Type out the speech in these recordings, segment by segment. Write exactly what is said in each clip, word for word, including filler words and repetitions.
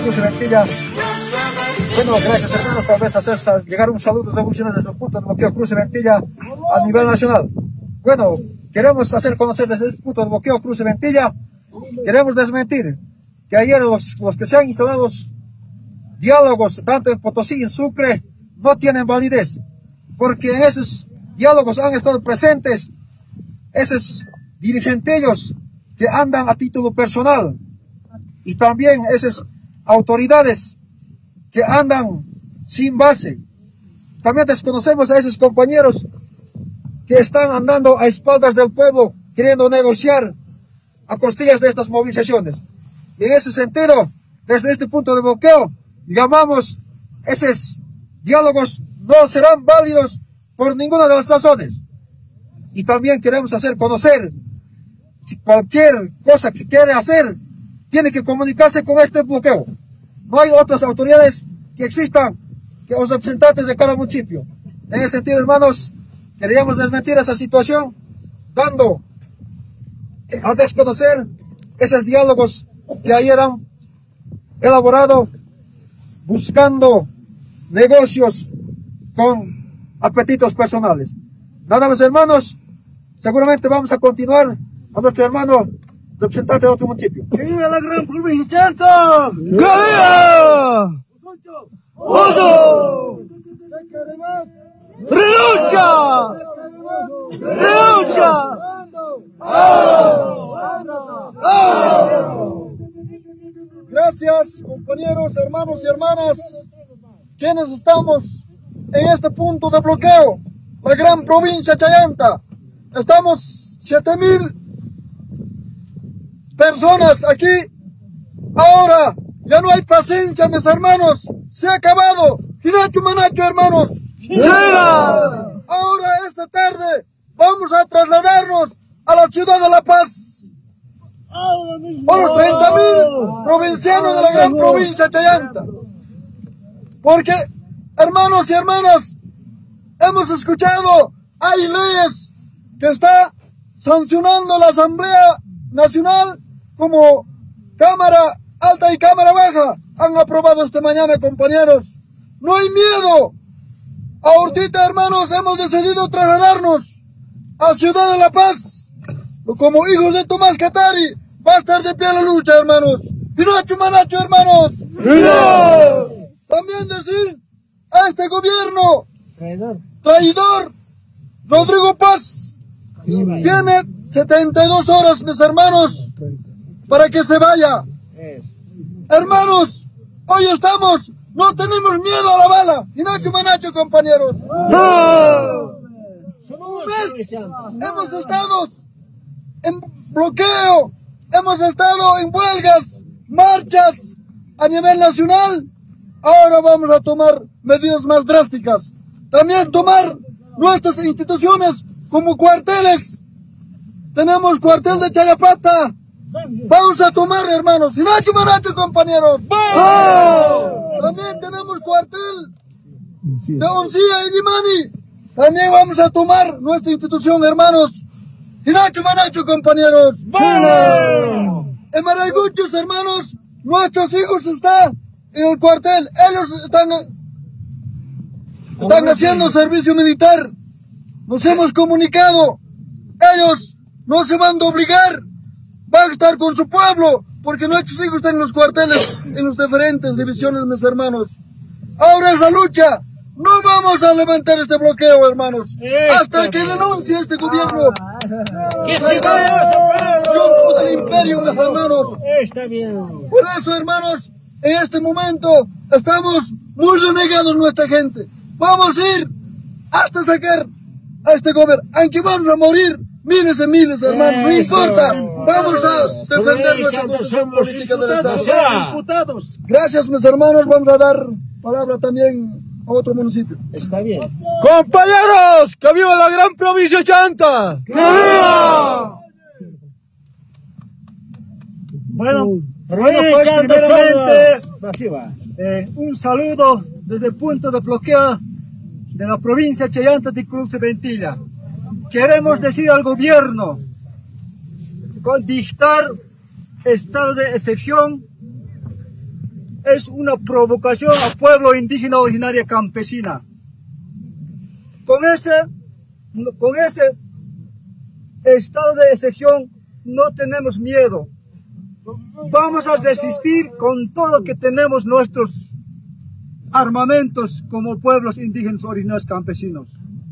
Cruz y Ventilla. Bueno, gracias hermanos, tal vez hacer llegar un saludo de evoluciones desde el punto de bloqueo Cruz y Ventilla a nivel nacional. Bueno, queremos hacer conocer desde este punto de bloqueo Cruz y Ventilla, queremos desmentir que ayer los, los que se han instalado diálogos, tanto en Potosí y en Sucre, no tienen validez, porque en esos diálogos han estado presentes esos dirigentillos que andan a título personal, y también esas autoridades que andan sin base. También desconocemos a esos compañeros que están andando a espaldas del pueblo, queriendo negociar a costillas de estas movilizaciones. Y en ese sentido, desde este punto de bloqueo, llamamos esos diálogos no serán válidos por ninguna de las razones. Y también queremos hacer conocer, si cualquier cosa que quiere hacer, tiene que comunicarse con este bloqueo. No hay otras autoridades que existan que los representantes de cada municipio. En ese sentido, hermanos, queríamos desmentir esa situación, dando a desconocer esos diálogos que ayer han elaborado buscando negocios con apetitos personales. Nada más, hermanos, seguramente vamos a continuar a nuestro hermano representante de otro municipio. ¡Que viva la gran provincia de Chayanta! ¡Que viva! ¡Oso! ¡Relucha! ¡Relucha! Gracias, compañeros, hermanos y hermanas, quienes estamos en este punto de bloqueo, la gran provincia de Chayanta. Estamos siete mil personas aquí. Ahora ya no hay paciencia, mis hermanos. Se ha acabado. Hinacho Manacho, hermanos. ¡Llega! Ahora esta tarde vamos a trasladarnos a la ciudad de La Paz. Por los treinta mil provincianos de la gran provincia de Chayanta. Porque, hermanos y hermanas, hemos escuchado, hay leyes que está sancionando la Asamblea Nacional como Cámara Alta y Cámara Baja. Han aprobado esta mañana, compañeros. No hay miedo. Ahorita, hermanos, hemos decidido trasladarnos a Ciudad de La Paz. Como hijos de Tomás Katari, va a estar de pie la lucha, hermanos. Hinacho Manacho, hermanos. ¡No! También decir a este gobierno traidor, Rodrigo Paz, tiene setenta y dos horas, mis hermanos, para que se vaya. Hermanos, hoy estamos, no tenemos miedo a la bala. Hinacho Manacho, compañeros. ¡No! Un mes hemos estado en bloqueo, hemos estado en huelgas, marchas a nivel nacional. Ahora vamos a tomar medidas más drásticas. También tomar nuestras instituciones como cuarteles. Tenemos cuartel de Chayapata. Vamos a tomar, hermanos. Hinacho Manacho, compañeros. ¡Oh! También tenemos cuartel de Oncilla y Limani. También vamos a tomar nuestra institución, hermanos. Hinacho Manacho, compañeros. ¡Oh! En Marayguchos, hermanos, nuestros hijos están en el cuartel. Ellos están, están haciendo servicio militar. Nos hemos comunicado. Ellos no se van a obligar. Van a estar con su pueblo, porque nuestros hijos están en los cuarteles, en las diferentes divisiones, mis hermanos. Ahora es la lucha. No vamos a levantar este bloqueo, hermanos, hasta que denuncie este gobierno. ¡Que se vaya triunfo del imperio, mis hermanos. Está bien. Por eso, hermanos, en este momento estamos muy renegados nuestra gente. Vamos a ir hasta sacar a este gobierno, aunque vamos a morir miles y miles, hermanos, no importa. Vamos a defender nuestra posición política del Estado. Diputados. Gracias, mis hermanos. Vamos a dar palabra también a otro municipio. Está bien. Compañeros, que viva la gran provincia de Chayanta. ¡Que viva! Bueno, Bueno, pues primeramente, eh, un saludo desde el punto de bloqueo de la provincia de Chayanta de Cruz y Ventilla. Queremos decir al gobierno con dictar estado de excepción es una provocación al pueblo indígena originaria campesina. Con ese, con ese estado de excepción no tenemos miedo. Vamos a resistir con todo que tenemos nuestros armamentos como pueblos indígenas originarios campesinos.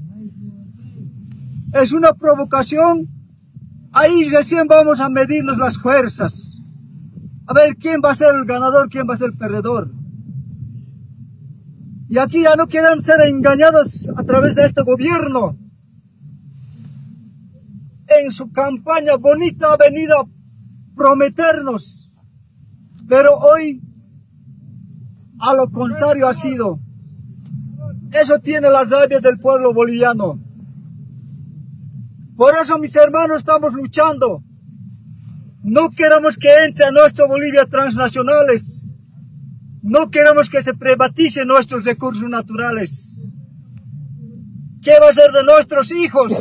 Es una provocación. Ahí recién vamos a medirnos las fuerzas. A ver quién va a ser el ganador, quién va a ser el perdedor. Y aquí ya no quieren ser engañados a través de este gobierno. En su campaña bonita ha venido a prometernos. Pero hoy, a lo contrario ha sido. Eso tiene las rabias del pueblo boliviano. Por eso, mis hermanos, estamos luchando. No queremos que entre a nuestra Bolivia transnacionales. No queremos que se privaticen nuestros recursos naturales. ¿Qué va a ser de nuestros hijos?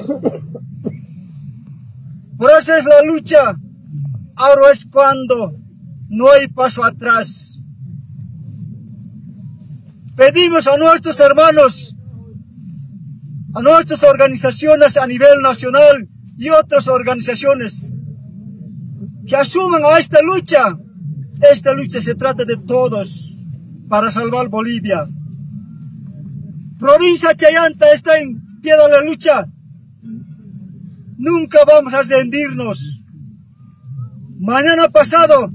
Por eso es la lucha. Ahora es cuando no hay paso atrás. Pedimos a nuestros hermanos, a nuestras organizaciones a nivel nacional y otras organizaciones que asuman a esta lucha. Esta lucha se trata de todos para salvar Bolivia. Provincia Chayanta está en pie de la lucha. Nunca vamos a rendirnos. Mañana pasado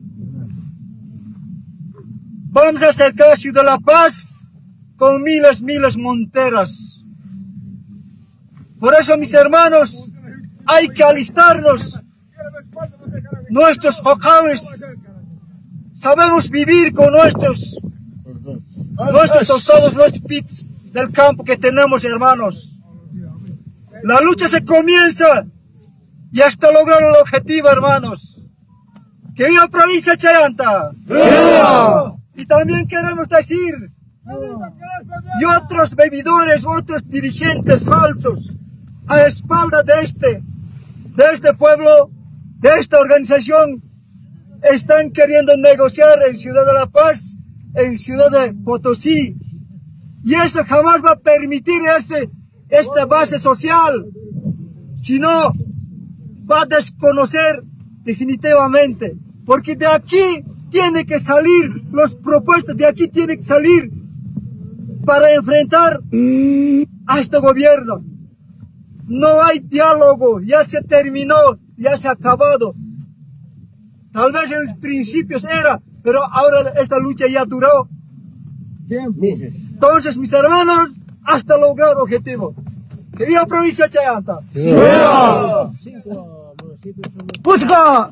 vamos a acercar a Ciudad de La Paz con miles, miles monteras. Por eso, mis hermanos, hay que alistarnos. Nuestros jóvenes sabemos vivir con nuestros, nuestros tostados, nuestros pits del campo que tenemos, hermanos. La lucha se comienza y hasta lograr el objetivo, hermanos. ¡Que viva Provincia Chayanta! ¡Viva! Y también queremos decir, y otros bebidores, otros dirigentes falsos, a espalda de este, de este pueblo, de esta organización, están queriendo negociar en Ciudad de La Paz, en Ciudad de Potosí. Y eso jamás va a permitir ese, esta base social, sino va a desconocer definitivamente. Porque de aquí tiene que salir los propuestos, de aquí tiene que salir para enfrentar a este gobierno. No hay diálogo, ya se terminó, ya se ha acabado. Tal vez en los principios era, pero ahora esta lucha ya duró. Entonces, mis hermanos, hasta lograr objetivo. ¡Que viva Provincia Chayanta! Sí. ¡Viva! ¡Pusca!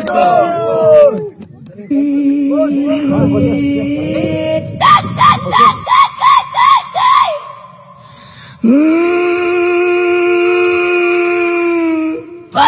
¡Pusca!